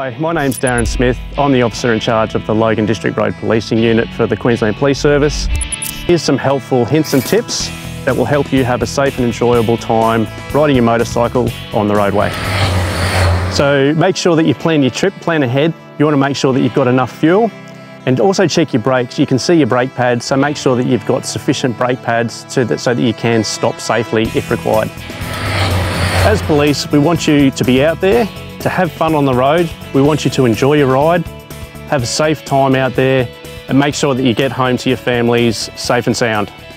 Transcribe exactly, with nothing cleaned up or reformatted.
Hi, my name's Darren Smith. I'm the officer in charge of the Logan District Road Policing Unit for the Queensland Police Service. Here's some helpful hints and tips that will help you have a safe and enjoyable time riding your motorcycle on the roadway. So make sure that you plan your trip, plan ahead. You want to make sure that you've got enough fuel, and also check your brakes. You can see your brake pads, so make sure that you've got sufficient brake pads so that, so that you can stop safely if required. As police, we want you to be out there, to have fun on the road. We want you to enjoy your ride, have a safe time out there, and make sure that you get home to your families safe and sound.